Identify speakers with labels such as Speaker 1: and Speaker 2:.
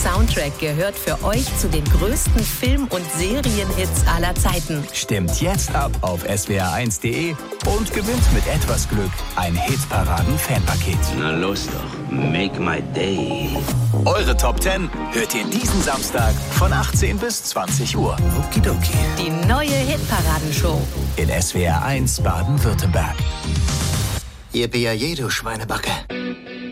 Speaker 1: Soundtrack gehört für euch zu den größten Film- und Serienhits aller Zeiten.
Speaker 2: Stimmt jetzt ab auf swr1.de und gewinnt mit etwas Glück ein Hitparaden-Fanpaket.
Speaker 3: Na los doch, make my day.
Speaker 2: Eure Top 10 hört ihr diesen Samstag von 18 bis 20 Uhr. Okidoki.
Speaker 1: Die neue Hitparadenshow
Speaker 2: In SWR1 Baden-Württemberg.
Speaker 4: Yippie, du Schweinebacke.